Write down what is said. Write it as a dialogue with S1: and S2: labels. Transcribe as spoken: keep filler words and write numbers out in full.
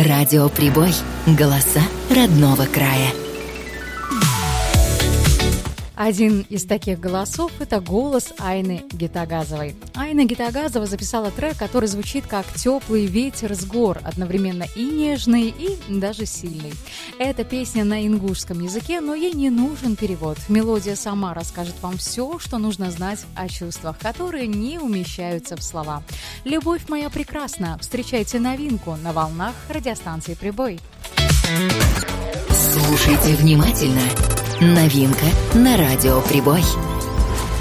S1: Радио Прибой. Голоса родного края.
S2: Один из таких голосов – это голос Айны Гетагазовой. Айна Гетагазова записала трек, который звучит как теплый ветер с гор, одновременно и нежный, и даже сильный. Это песня на ингушском языке, но ей не нужен перевод. Мелодия сама расскажет вам все, что нужно знать о чувствах, которые не умещаются в слова. «Любовь моя прекрасна». Встречайте новинку на волнах радиостанции «Прибой».
S1: Слушайте внимательно. Новинка на радио «Прибой».